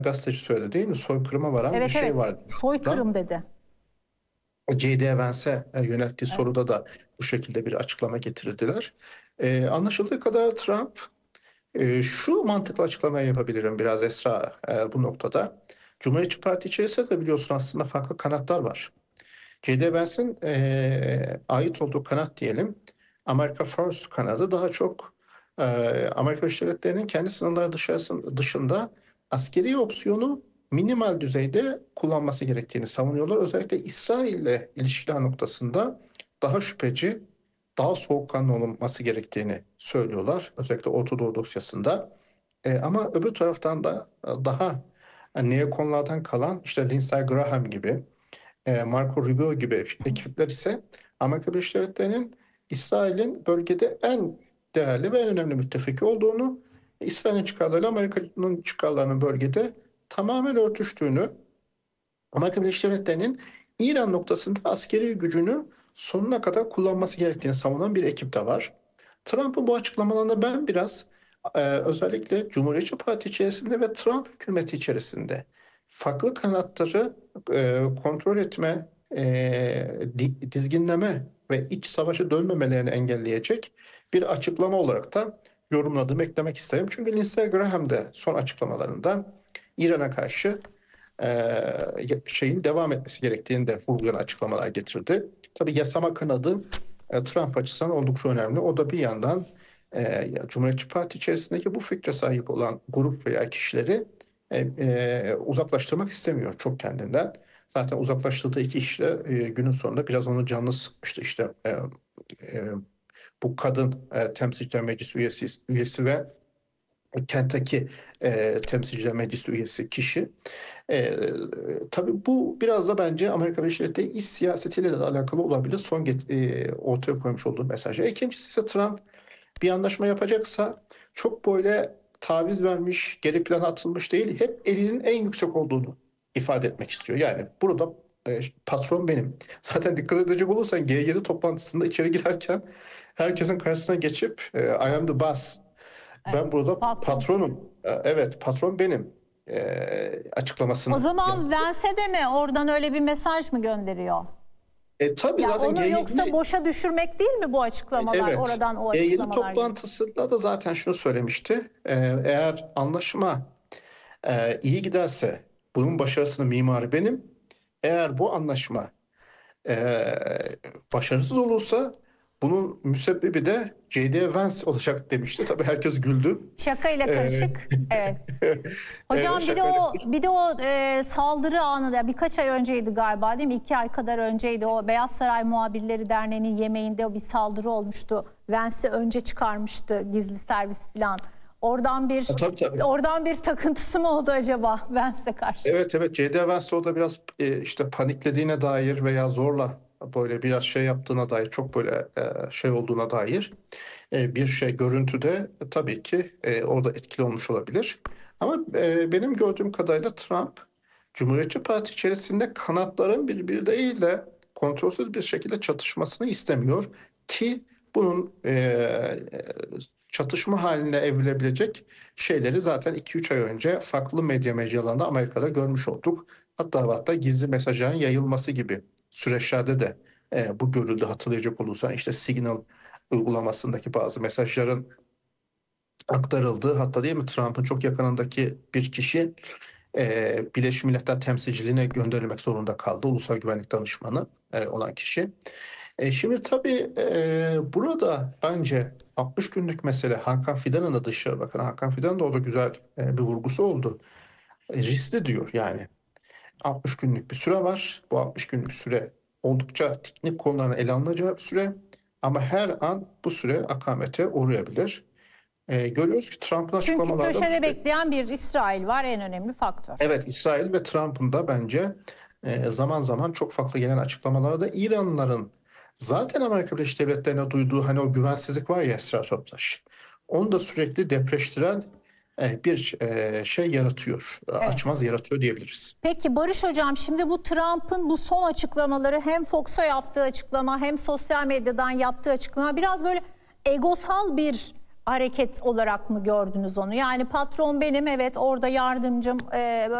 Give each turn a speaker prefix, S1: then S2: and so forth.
S1: gazeteci söyledi değil mi? Soykırıma varan bir
S2: Evet,
S1: şey
S2: evet.
S1: var.
S2: Soykırım dedi.
S1: J.D. Vance'e yönelttiği
S2: Evet.
S1: soruda da bu şekilde bir açıklama getirdiler. Anlaşıldığı kadar Trump şu mantıklı açıklamayı yapabilirim biraz Esra bu noktada. Cumhuriyetçi Parti içerisinde de biliyorsun aslında farklı kanatlar var. J.D. Vance'in ait olduğu kanat diyelim, America First kanadı daha çok Amerika Birleşik Devletleri'nin kendi sınırları dışında askeri opsiyonu minimal düzeyde kullanması gerektiğini savunuyorlar. Özellikle İsrail ile ilişkiler noktasında daha şüpheci, daha soğukkanlı olunması gerektiğini söylüyorlar. Özellikle Orta Doğu dosyasında. Ama öbür taraftan da daha neokonlardan kalan işte Lindsey Graham gibi, Marco Rubio gibi ekipler ise Amerika Birleşik Devletleri'nin İsrail'in bölgede en değerli ve en önemli müttefiki olduğunu, İsrail'in çıkarlarıyla Amerika'nın çıkarlarının bölgede tamamen örtüştüğünü, Amerika Birleşik Devletleri'nin İran noktasında askeri gücünü sonuna kadar kullanması gerektiğini savunan bir ekip de var. Trump'ın bu açıklamalarında ben biraz özellikle Cumhuriyetçi Parti içerisinde ve Trump hükümeti içerisinde farklı kanatları kontrol etme, dizginleme ve iç savaşa dönmemelerini engelleyecek bir açıklama olarak da yorumladığımı eklemek isterim. Çünkü Lindsey Graham de son açıklamalarında İran'a karşı şeyin devam etmesi gerektiğini de vurgulayan açıklamalar getirdi. Tabii yasama kanadı Trump açısından oldukça önemli. O da bir yandan Cumhuriyetçi Parti içerisindeki bu fikre sahip olan grup veya kişileri uzaklaştırmak istemiyor çok kendinden. Zaten uzaklaştırdığı iki kişi de günün sonunda biraz onun canını sıkmıştı. İşte bu kadın temsilciler meclisi üyesi ve Kentucky temsilciler meclisi üyesi kişi. Tabii bu biraz da bence Amerika Birleşik Devletleri iç siyasetiyle de alakalı olabilir. Ortaya koymuş olduğu mesajı. İkincisi ise Trump bir anlaşma yapacaksa çok böyle taviz vermiş, geri plana atılmış değil. Hep elinin en yüksek olduğunu ifade etmek istiyor. Yani burada patron benim. Zaten dikkat edecek olursan G7 toplantısında içeri girerken herkesin karşısına geçip I am the boss.
S2: Evet.
S1: Ben burada
S2: Patron.
S1: patronum. Evet, patron benim açıklamasını
S2: O zaman
S1: yaptı.
S2: Vance'e de mi oradan öyle bir mesaj mı gönderiyor?
S1: Tabii
S2: Ya
S1: zaten
S2: onu yoksa
S1: G20
S2: boşa düşürmek değil mi bu açıklamalar?
S1: evet.
S2: Oradan o
S1: G7
S2: açıklamalar geliyor.
S1: toplantısında da zaten şunu söylemişti. Eğer anlaşma iyi giderse bunun başarısının mimarı benim. Eğer bu anlaşma e, başarısız olursa bunun müsebbibi de J.D. Vance olacak demişti. Tabii herkes güldü.
S2: Şakayla
S1: E,
S2: karışık. Evet. Hocam
S1: şakayla
S2: bir de o saldırı anında birkaç ay önceydi galiba değil mi? 2 ay kadar önceydi. O Beyaz Saray Muhabirleri Derneği'nin yemeğinde o bir saldırı olmuştu. Vance'i önce çıkarmıştı gizli servis falan.
S1: tabii.
S2: Oradan bir takıntısı mı oldu acaba Vance'e karşı?
S1: Evet, J.D. Vance orada biraz işte paniklediğine dair veya zorla böyle biraz şey yaptığına dair, çok böyle şey olduğuna dair bir şey görüntüde tabii ki orada etkili olmuş olabilir. Ama benim gördüğüm kadarıyla Trump Cumhuriyetçi Parti içerisinde kanatların birbirleriyle kontrolsüz bir şekilde çatışmasını istemiyor ki bunun çatışma haline evrilebilecek şeyleri zaten 2-3 ay önce farklı mecralarında Amerika'da görmüş olduk. Hatta gizli mesajların yayılması gibi süreçlerde de bu görüldü, hatırlayacak olursan işte Signal uygulamasındaki bazı mesajların aktarıldığı, hatta değil mi Trump'ın çok yakınındaki bir kişi Birleşmiş Milletler temsilciliğine gönderilmek zorunda kaldı. Ulusal Güvenlik Danışmanı olan kişi. Şimdi tabii burada bence 60 günlük mesele, Hakan Fidan'ın da Dışişleri Bakanı Hakan Fidan'ın da orada güzel bir vurgusu oldu. Riskli diyor yani. 60 günlük bir süre var. Bu 60 günlük süre oldukça teknik konuların ele alınacağı bir süre. Ama her an bu süre akamete uğrayabilir. Görüyoruz ki Trump'ın
S2: Çünkü
S1: açıklamalarda
S2: köşede bekleyen bir İsrail var, en önemli faktör.
S1: evet, İsrail ve Trump'ın da bence zaman zaman çok farklı gelen açıklamalara da İranlıların zaten Amerika Birleşik Devletleri'ne duyduğu hani o güvensizlik var ya Esra Toptaş. Onu da sürekli depreştiren bir şey yaratıyor.
S2: Evet.
S1: Açmaz yaratıyor diyebiliriz.
S2: Peki Barış Hocam, şimdi bu Trump'ın bu son açıklamaları, hem Fox'a yaptığı açıklama hem sosyal medyadan yaptığı açıklama biraz böyle egosal bir hareket olarak mı gördünüz onu? Yani patron benim, evet, orada yardımcım